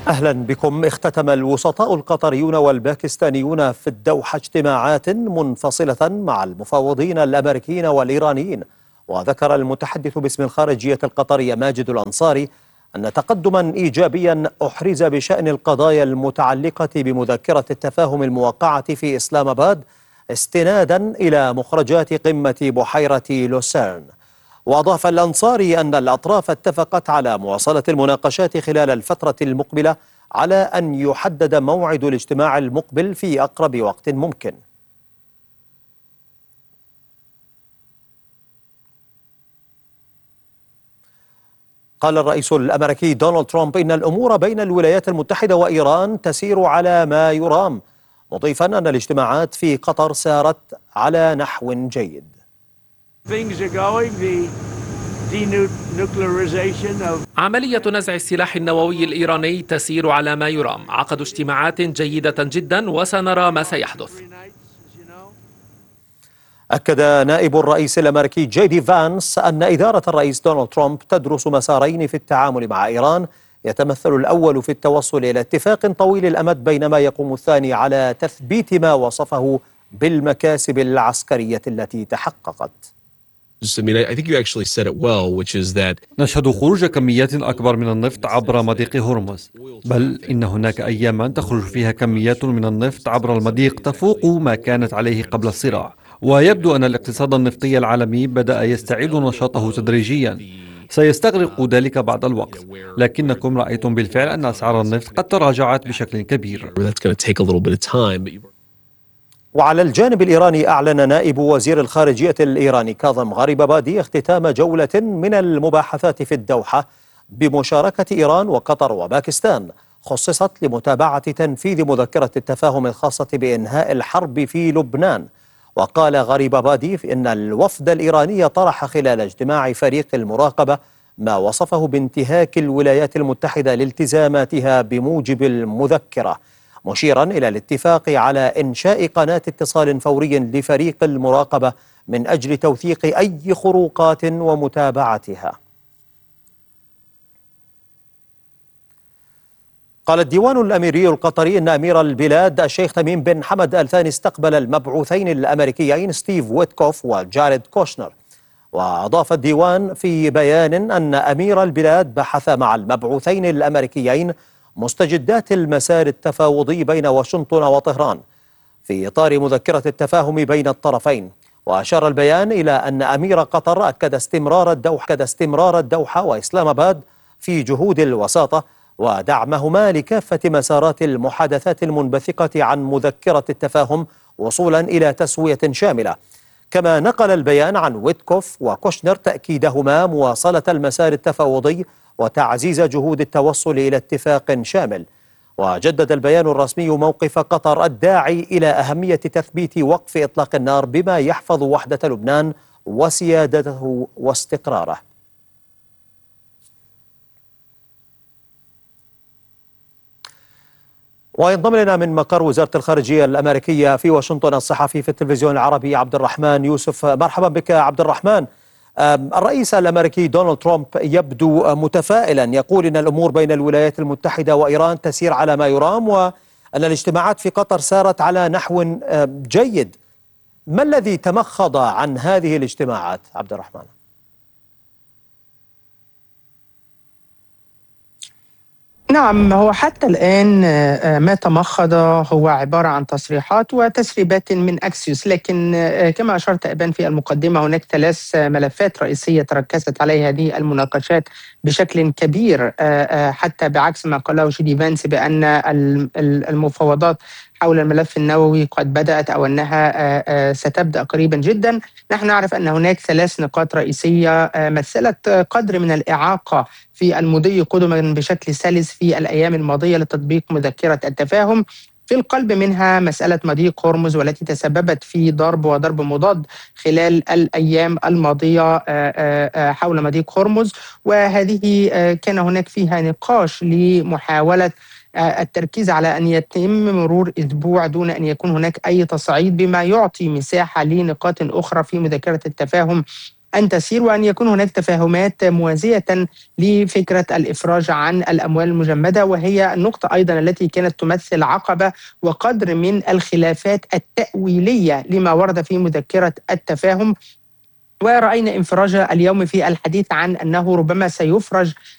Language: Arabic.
أهلا بكم. اختتم الوسطاء القطريون والباكستانيون في الدوحة اجتماعات منفصلة مع المفاوضين الأمريكيين والإيرانيين. وذكر المتحدث باسم الخارجية القطرية ماجد الأنصاري أن تقدما إيجابيا أحرز بشأن القضايا المتعلقة بمذكرة التفاهم الموقعة في إسلام آباد استنادا إلى مخرجات قمة بحيرة لوسيرن. وأضاف الأنصاري أن الأطراف اتفقت على مواصلة المناقشات خلال الفترة المقبلة على أن يحدد موعد الاجتماع المقبل في أقرب وقت ممكن. قال الرئيس الأمريكي دونالد ترامب إن الأمور بين الولايات المتحدة وإيران تسير على ما يرام، مضيفا أن الاجتماعات في قطر سارت على نحو جيد. عملية نزع السلاح النووي الإيراني تسير على ما يرام، عقدوا اجتماعات جيدة جدا وسنرى ما سيحدث. أكد نائب الرئيس الأمريكي جي دي فانس أن إدارة الرئيس دونالد ترامب تدرس مسارين في التعامل مع إيران، يتمثل الأول في التوصل إلى اتفاق طويل الأمد، بينما يقوم الثاني على تثبيت ما وصفه بالمكاسب العسكرية التي تحققت. نشهد خروج كميات أكبر من النفط عبر مضيق هرمز، بل إن هناك أياما تخرج فيها كميات من النفط عبر المضيق تفوق ما كانت عليه قبل الصراع، ويبدو أن الاقتصاد النفطي العالمي بدأ يستعيد نشاطه تدريجيا. سيستغرق ذلك بعض الوقت، لكنكم رأيتم بالفعل أن أسعار النفط قد تراجعت بشكل كبير. وعلى الجانب الإيراني، أعلن نائب وزير الخارجية الإيراني كاظم غريبابادي اختتام جولة من المباحثات في الدوحة بمشاركة إيران وقطر وباكستان، خصصت لمتابعة تنفيذ مذكرة التفاهم الخاصة بإنهاء الحرب في لبنان. وقال غريبابادي إن الوفد الإيراني طرح خلال اجتماع فريق المراقبة ما وصفه بانتهاك الولايات المتحدة لالتزاماتها بموجب المذكرة، مشيرا إلى الاتفاق على إنشاء قناة اتصال فوري لفريق المراقبة من أجل توثيق أي خروقات ومتابعتها. قال الديوان الأميري القطري إن أمير البلاد الشيخ تميم بن حمد آل ثاني استقبل المبعوثين الأمريكيين ستيف ويتكوف وجاريد كوشنر. وأضاف الديوان في بيان أن أمير البلاد بحث مع المبعوثين الأمريكيين مستجدات المسار التفاوضي بين واشنطن وطهران في إطار مذكرة التفاهم بين الطرفين. وأشار البيان إلى أن أمير قطر أكد استمرار الدوحة وإسلام آباد في جهود الوساطة ودعمهما لكافة مسارات المحادثات المنبثقة عن مذكرة التفاهم وصولا إلى تسوية شاملة. كما نقل البيان عن ويتكوف وكوشنر تأكيدهما مواصلة المسار التفاوضي وتعزيز جهود التوصل إلى اتفاق شامل. وجدد البيان الرسمي موقف قطر الداعي إلى أهمية تثبيت وقف إطلاق النار بما يحفظ وحدة لبنان وسيادته واستقراره. وينضم لنا من مقر وزارة الخارجية الأمريكية في واشنطن الصحفي في التلفزيون العربي عبد الرحمن يوسف. مرحبا بك عبد الرحمن. الرئيس الأمريكي دونالد ترامب يبدو متفائلا، يقول إن الأمور بين الولايات المتحدة وإيران تسير على ما يرام وأن الاجتماعات في قطر سارت على نحو جيد. ما الذي تمخض عن هذه الاجتماعات عبد الرحمن؟ نعم، هو حتى الآن ما تمخض هو عبارة عن تصريحات وتسريبات من أكسيوس، لكن كما أشرت أبان في المقدمة هناك 3 ملفات رئيسية تركزت عليها هذه المناقشات بشكل كبير، حتى بعكس ما قاله جيدي فانس بأن المفاوضات حول الملف النووي قد بدأت أو أنها ستبدأ قريبا جدا. نحن نعرف أن هناك 3 نقاط رئيسية مثلت قدر من الإعاقة في المضي قدما بشكل سلس في الأيام الماضية لتطبيق مذكرة التفاهم. في القلب منها مسألة مضيق هرمز والتي تسببت في ضرب مضاد خلال الأيام الماضية حول مضيق هرمز، وهذه كان هناك فيها نقاش لمحاولة التركيز على أن يتم مرور أسبوع دون أن يكون هناك أي تصعيد، بما يعطي مساحة لنقاط أخرى في مذكرة التفاهم أن تسير، وأن يكون هناك تفاهمات موازية لفكرة الإفراج عن الأموال المجمدة، وهي النقطة أيضا التي كانت تمثل عقبة وقدر من الخلافات التأويلية لما ورد في مذكرة التفاهم. ورأينا انفراج اليوم في الحديث عن أنه ربما سيفرج